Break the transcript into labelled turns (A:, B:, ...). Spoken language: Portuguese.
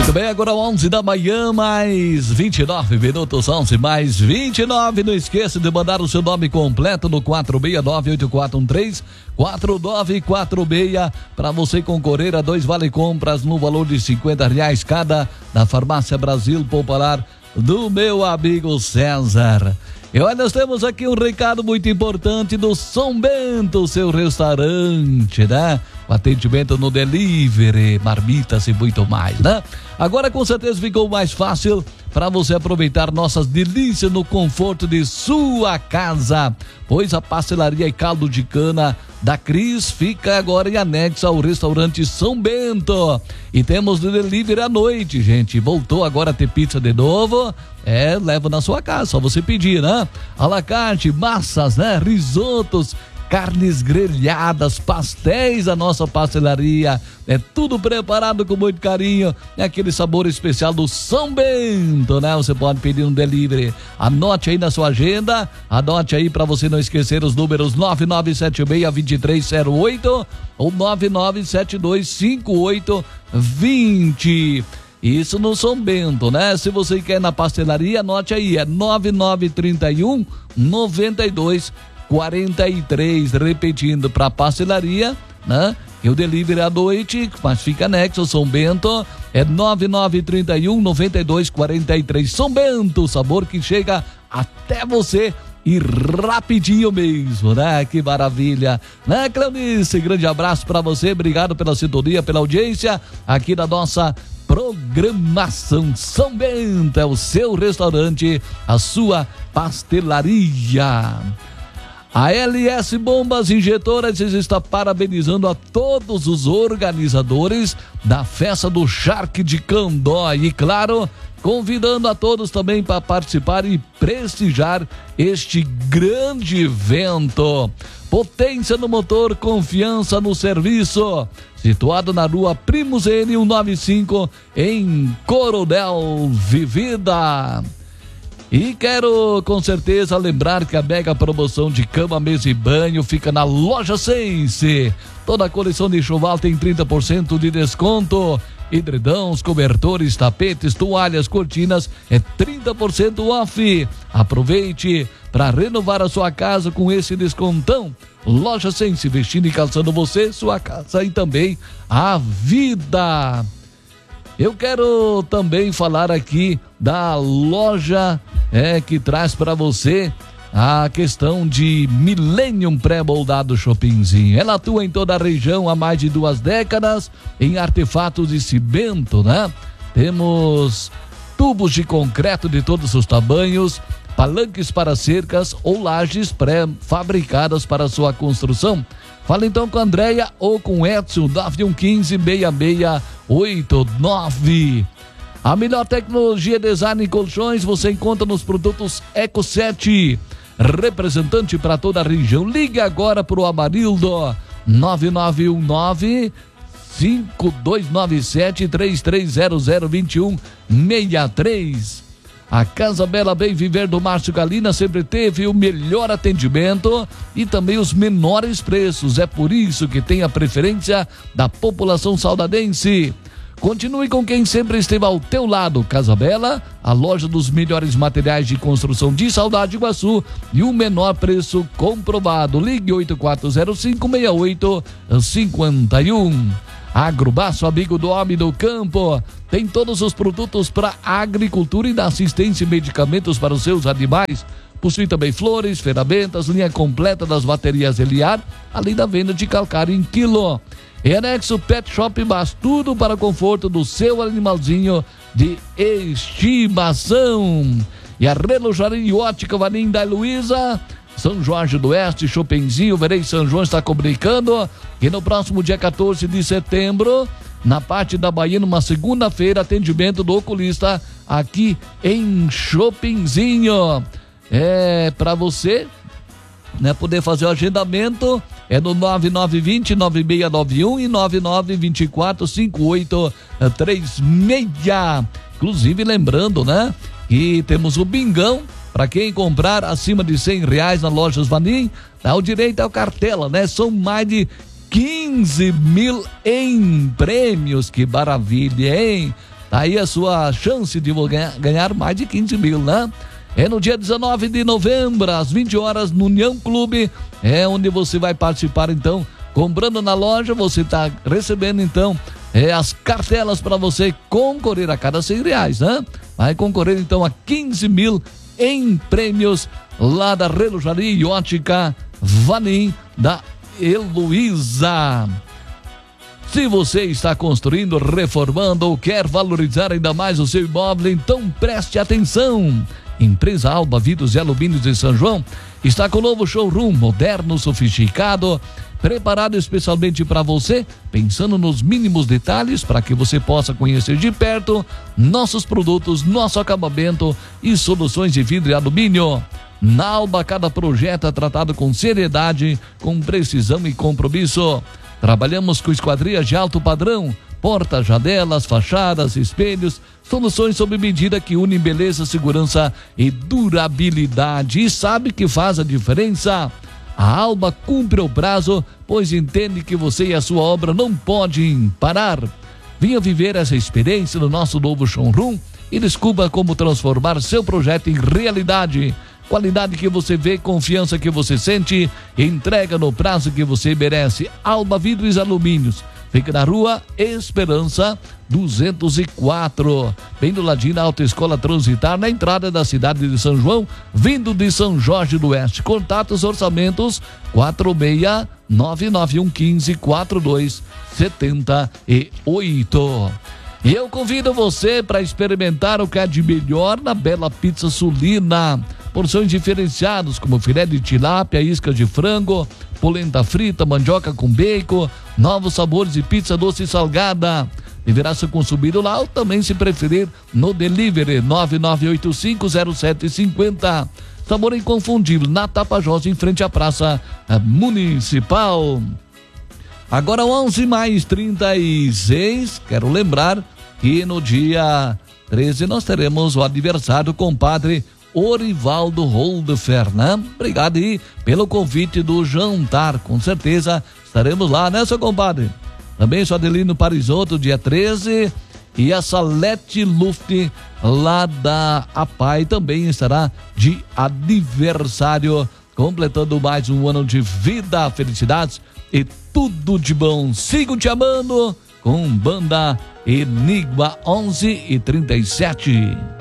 A: Muito bem, agora 11 da manhã, mais 29 minutos, 11 mais 29. Não esqueça de mandar o seu nome completo no 469-8413-4946 para você concorrer a 2 vale-compras no valor de R$50 cada da Farmácia Brasil Popular do meu amigo César. E olha, nós temos aqui um recado muito importante do São Bento, seu restaurante, né? O atendimento no delivery, marmitas e muito mais, né? Agora com certeza ficou mais fácil para você aproveitar nossas delícias no conforto de sua casa, pois a pastelaria e caldo de cana da Cris fica agora em anexo ao restaurante São Bento. E temos o delivery à noite, gente. Voltou agora a ter pizza de novo. Leva na sua casa, só você pedir, né? À la carte, massas, né? Risotos, carnes grelhadas, pastéis da nossa pastelaria, é tudo preparado com muito carinho, é aquele sabor especial do São Bento, né? Você pode pedir um delivery, anote aí na sua agenda, anote aí para você não esquecer os números 9976-2308 ou 99725820. Isso no São Bento, né? Se você quer na pastelaria, anote aí, é 9931-9243, repetindo para pastelaria, né? E o delivery à noite, mas fica anexo, São Bento, é 9931-9243. São Bento, sabor que chega até você e rapidinho mesmo, né? Que maravilha, né, Cleonice? Grande abraço para você, obrigado pela sintonia, pela audiência aqui da nossa programação. São Bento é o seu restaurante, a sua pastelaria. A LS Bombas Injetoras está parabenizando a todos os organizadores da festa do Charque de Candó e, claro, convidando a todos também para participar e prestigiar este grande evento. Potência no motor, confiança no serviço. Situado na rua Primos N 195, em Coronel Vivida. E quero com certeza lembrar que a mega promoção de cama, mesa e banho fica na Loja Sense. Toda a coleção de enxoval tem 30% de desconto. Edredões, cobertores, tapetes, toalhas, cortinas é 30% off. Aproveite para renovar a sua casa com esse descontão. Loja Sense, vestindo e calçando você, sua casa e também a vida. Eu quero também falar aqui da loja que traz para você a questão de Millennium Pré-Moldado Shoppingzinho. Ela atua em toda a região há mais de 2 décadas em artefatos de cimento, né? Temos tubos de concreto de todos os tamanhos, palanques para cercas ou lajes pré-fabricadas para sua construção. Fala então com a Andréia ou com o Edson, 9115-6689. A melhor tecnologia, design em colchões você encontra nos produtos Eco7, representante para toda a região. Ligue agora para o Amarildo, 9919-5297-3300-2163. A Casa Bela Bem Viver do Márcio Galina sempre teve o melhor atendimento e também os menores preços. É por isso que tem a preferência da população saudadense. Continue com quem sempre esteve ao teu lado. Casa Bela, a loja dos melhores materiais de construção de Saudade Iguaçu e o menor preço comprovado. Ligue 8405-6851. Agrobaço, amigo do homem do campo, tem todos os produtos para agricultura e da assistência e medicamentos para os seus animais. Possui também flores, ferramentas, linha completa das baterias Eliar, além da venda de calcário em quilo. Em anexo Pet Shop Mas, tudo para o conforto do seu animalzinho de estimação. E a Relojaria e Ótica Vanim da Luísa, São Jorge do Oeste, Chopinzinho, Verei São João está comunicando que no próximo dia 14 de setembro, na parte da Bahia, numa segunda-feira, atendimento do oculista aqui em Chopinzinho. É para você, né, poder fazer o agendamento, é no 9920-9691 e 9924-5836. Inclusive, lembrando, né, que temos o Bingão. Para quem comprar acima de R$100 na Lojas Vanim, dá o direito à cartela, né? São mais de 15 mil em prêmios. Que maravilha, hein? Tá aí a sua chance de ganhar mais de 15 mil, né? É no dia 19 de novembro, às 20 horas, no União Clube, é onde você vai participar, então, comprando na loja, você tá recebendo, então, as cartelas para você concorrer a cada R$100, né? Vai concorrer, então, a 15 mil em prêmios lá da Relojaria e Ótica Vanim da Heloísa. Se você está construindo, reformando ou quer valorizar ainda mais o seu imóvel, então preste atenção. Empresa Alba Vidros e Alumínios de São João está com o novo showroom moderno, sofisticado, preparado especialmente para você, pensando nos mínimos detalhes para que você possa conhecer de perto nossos produtos, nosso acabamento e soluções de vidro e alumínio. Na Alba, cada projeto é tratado com seriedade, com precisão e compromisso. Trabalhamos com esquadrias de alto padrão, portas, janelas, fachadas, espelhos, soluções sob medida que unem beleza, segurança e durabilidade. E sabe que faz a diferença? A Alba cumpre o prazo, pois entende que você e a sua obra não podem parar. Venha viver essa experiência no nosso novo showroom e descubra como transformar seu projeto em realidade. Qualidade que você vê, confiança que você sente, entrega no prazo que você merece. Alba Vidros e Alumínios. Fica na Rua Esperança 204, bem do ladinho da Autoescola Transitar, na entrada da cidade de São João, vindo de São Jorge do Oeste. Contatos, orçamentos 46991154278. E eu convido você para experimentar o que há de melhor na Bela Pizza Sulina. Porções diferenciadas como filé de tilápia, isca de frango, polenta frita, mandioca com bacon, novos sabores de pizza doce e salgada. Deverá ser consumido lá ou também, se preferir, no delivery 99850750. Sabor inconfundível na Tapajós, em frente à Praça Municipal. Agora 11h36, quero lembrar que no dia 13 nós teremos o aniversário do compadre Orivaldo Holdefer, né? Obrigado aí pelo convite do jantar, com certeza estaremos lá, né, seu compadre? Também sou Adelino Parisotto, dia 13, e a Salete Luft lá da APAI também estará de aniversário, completando mais um ano de vida, felicidades e tudo de bom. Sigo te amando com Banda Enigma 11h37.